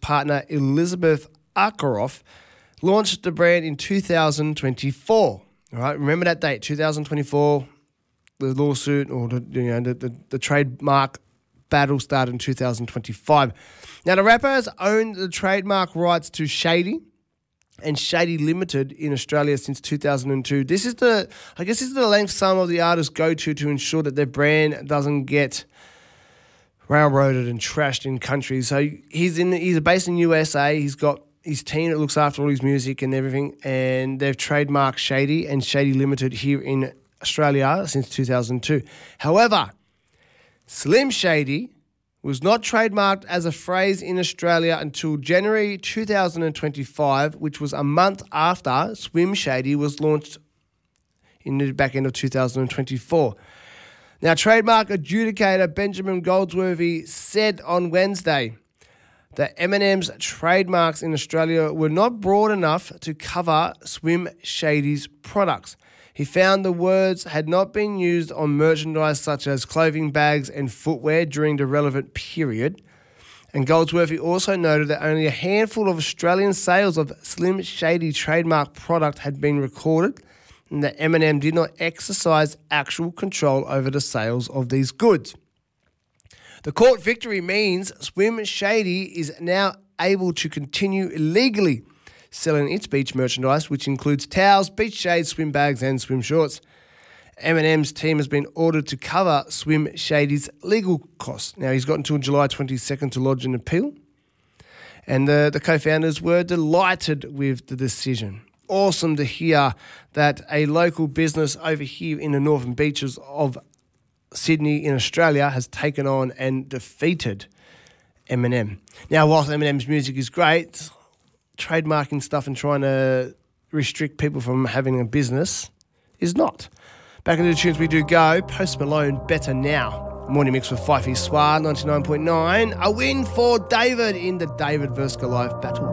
partner Elizabeth Akaroff launched the brand in 2024. All right, remember that date, 2024. The lawsuit or the trademark battle started in 2025. Now, the rapper has owned the trademark rights to Shady and Shady Limited in Australia since 2002. This is the length some of the artists go to ensure that their brand doesn't get railroaded and trashed in countries. So he's based in USA. He's got his team that looks after all his music and everything, and they've trademarked Shady and Shady Limited here in Australia since 2002. However, Slim Shady was not trademarked as a phrase in Australia until January 2025, which was a month after Swim Shady was launched in the back end of 2024. Now, trademark adjudicator Benjamin Goldsworthy said on Wednesday that M&M's trademarks in Australia were not broad enough to cover Swim Shady's products. He found the words had not been used on merchandise such as clothing, bags and footwear during the relevant period. And Goldsworthy also noted that only a handful of Australian sales of Slim Shady trademark product had been recorded, and that M&M did not exercise actual control over the sales of these goods. The court victory means Swim Shady is now able to continue illegally selling its beach merchandise, which includes towels, beach shades, swim bags and swim shorts. M&M's team has been ordered to cover Swim Shady's legal costs. Now, he's got until July 22nd to lodge an appeal, and the co-founders were delighted with the decision. Awesome to hear that a local business over here in the northern beaches of Sydney in Australia has taken on and defeated M&M. Now, whilst M&M's music is great, trademarking stuff and trying to restrict people from having a business is not. Back into the tunes we do go. Post Malone, Better Now. Morning mix with Fifey Swar, 99.9. A win for David in the David vs. Goliath battle.